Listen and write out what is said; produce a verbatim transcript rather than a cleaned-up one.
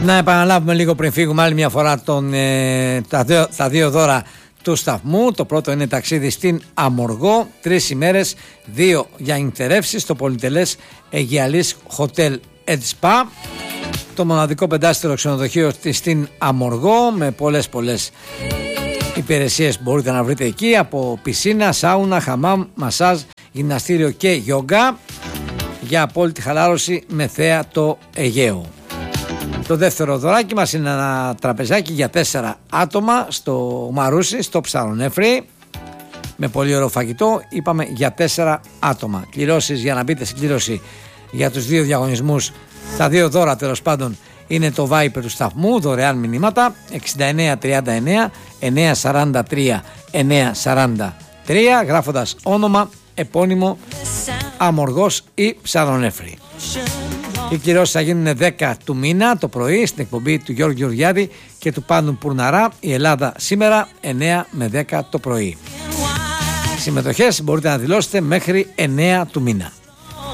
Να επαναλάβουμε λίγο πριν φύγουμε άλλη μια φορά τον, ε, τα, δύο, τα δύο δώρα του σταθμού. Το πρώτο είναι ταξίδι στην Αμοργό, τρεις ημέρες, δύο για νυχτερεύσεις στο πολυτελές Αιγιαλής Hotel and Spa. Το μοναδικό πεντάστερο ξενοδοχείο στην Αμοργό με πολλές πολλές υπηρεσίες μπορείτε να βρείτε εκεί, από πισίνα, σάουνα, χαμάμ, μασάζ, γυμναστήριο και γιόγκα για απόλυτη χαλάρωση με θέα το Αιγαίο. Το δεύτερο δωράκι μας είναι ένα τραπεζάκι για τέσσερα άτομα στο Μαρούσι, στο Ψαρονέφρι, με πολύ ωραίο φαγητό. Είπαμε για τέσσερα άτομα. Κληρώσεις για να μπείτε στην κλήρωση για τους δύο διαγωνισμούς, τα δύο δώρα τέλος πάντων, είναι το Viber του σταθμού, δωρεάν μηνύματα εξήντα εννέα τριάντα εννέα εννιακόσια σαράντα τρία εννιακόσια σαράντα τρία, γράφοντας όνομα, επώνυμο, Αμοργός ή Ψαρονέφρι. Οι κληρώσεις θα γίνουν δέκα του μήνα το πρωί στην εκπομπή του Γιώργου Γεωργιάδη και του Πάντου Πουρναρά, η Ελλάδα σήμερα, εννέα με δέκα το πρωί. Συμμετοχές μπορείτε να δηλώσετε μέχρι εννέα του μήνα.